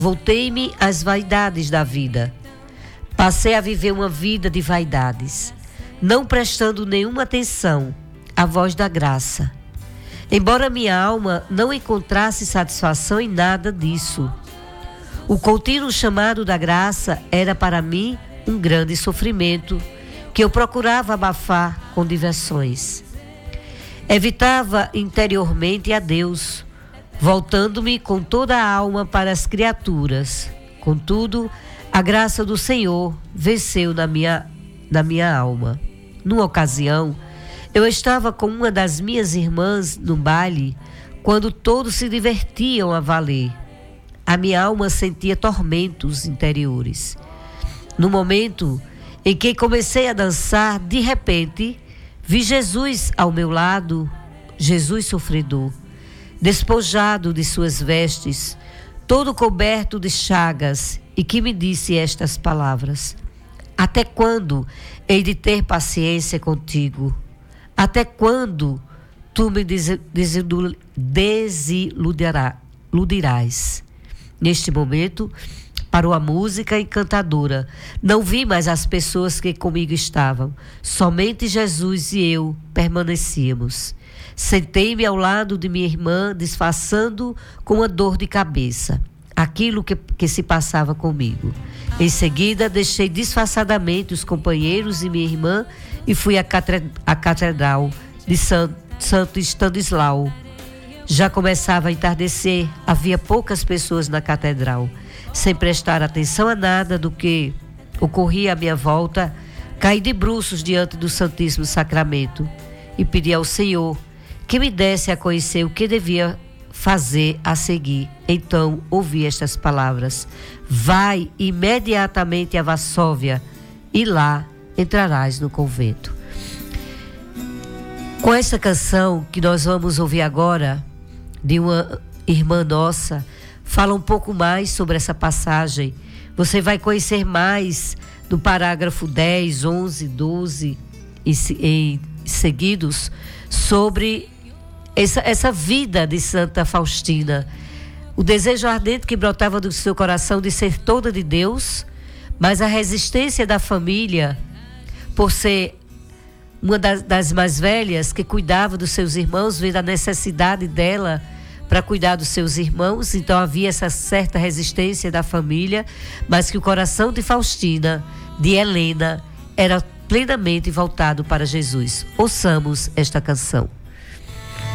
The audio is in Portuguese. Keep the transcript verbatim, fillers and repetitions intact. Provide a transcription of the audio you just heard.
Voltei-me às vaidades da vida. Passei a viver uma vida de vaidades, não prestando nenhuma atenção à voz da graça. Embora minha alma não encontrasse satisfação em nada disso, o contínuo chamado da graça era para mim um grande sofrimento que eu procurava abafar com diversões. Evitava interiormente a Deus, voltando-me com toda a alma para as criaturas. Contudo, a graça do Senhor venceu na minha, na minha alma. Numa ocasião, eu estava com uma das minhas irmãs no baile, quando todos se divertiam a valer. A minha alma sentia tormentos interiores. No momento em que comecei a dançar, de repente, vi Jesus ao meu lado, Jesus sofredor, despojado de suas vestes, todo coberto de chagas, e que me disse estas palavras: até quando hei de ter paciência contigo? Até quando tu me desiludirás? Neste momento, parou a música encantadora. Não vi mais as pessoas que comigo estavam. Somente Jesus e eu permanecíamos. Sentei-me ao lado de minha irmã, disfarçando com a dor de cabeça aquilo que, que se passava comigo. Em seguida, deixei disfarçadamente os companheiros e minha irmã e fui à catedral de San, Santo Stanislau. Já começava a entardecer, havia poucas pessoas na catedral. Sem prestar atenção a nada do que ocorria à minha volta, caí de bruços diante do Santíssimo Sacramento e pedi ao Senhor que me desse a conhecer o que devia fazer a seguir. Então ouvi estas palavras: vai imediatamente a Varsóvia e lá entrarás no convento. Com essa canção que nós vamos ouvir agora, de uma irmã nossa, fala um pouco mais sobre essa passagem. Você vai conhecer mais no parágrafo dez, onze, doze e em seguidos sobre essa, essa vida de Santa Faustina. O desejo ardente que brotava do seu coração de ser toda de Deus, mas a resistência da família por ser uma das, das mais velhas, que cuidava dos seus irmãos, vendo a necessidade dela para cuidar dos seus irmãos. Então havia essa certa resistência da família, mas que o coração de Faustina, de Helena, era plenamente voltado para Jesus. Ouçamos esta canção.